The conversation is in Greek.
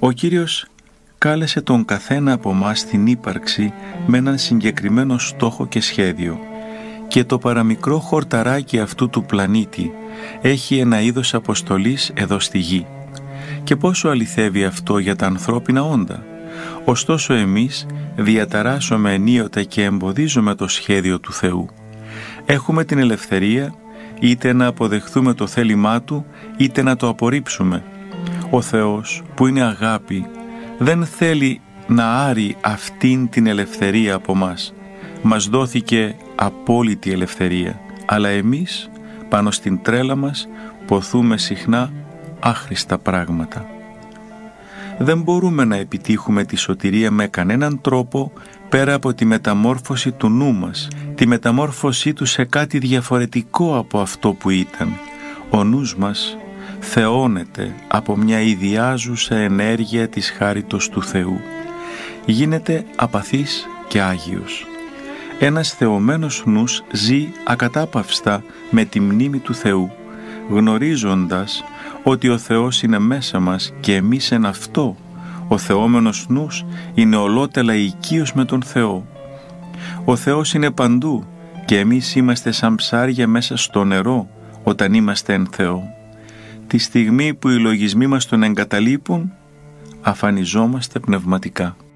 Ο Κύριος κάλεσε τον καθένα από μας στην ύπαρξη με έναν συγκεκριμένο στόχο και σχέδιο, και το παραμικρό χορταράκι αυτού του πλανήτη έχει ένα είδος αποστολής εδώ στη γη. Και πόσο αληθεύει αυτό για τα ανθρώπινα όντα. Ωστόσο εμείς διαταράσσουμε ενίοτε και εμποδίζουμε το σχέδιο του Θεού. Έχουμε την ελευθερία είτε να αποδεχθούμε το θέλημά Του, είτε να το απορρίψουμε. Ο Θεός, που είναι αγάπη, δεν θέλει να άρει αυτήν την ελευθερία από μας. Μας δόθηκε απόλυτη ελευθερία, αλλά εμείς πάνω στην τρέλα μας ποθούμε συχνά άχρηστα πράγματα. Δεν μπορούμε να επιτύχουμε τη σωτηρία με κανέναν τρόπο πέρα από τη μεταμόρφωση του νου μας, τη μεταμόρφωσή του σε κάτι διαφορετικό από αυτό που ήταν. Ο νους μας θεώνεται από μια ιδιάζουσα ενέργεια της χάριτος του Θεού. Γίνεται απαθής και άγιος. Ένας θεωμένος νους ζει ακατάπαυστα με τη μνήμη του Θεού, γνωρίζοντας ότι ο Θεός είναι μέσα μας και εμείς εν αυτό. Ο θεόμενος νους είναι ολότελα οικείος με τον Θεό. Ο Θεός είναι παντού και εμείς είμαστε σαν ψάρια μέσα στο νερό όταν είμαστε εν Θεό. Τη στιγμή που οι λογισμοί μας τον εγκαταλείπουν, αφανιζόμαστε πνευματικά.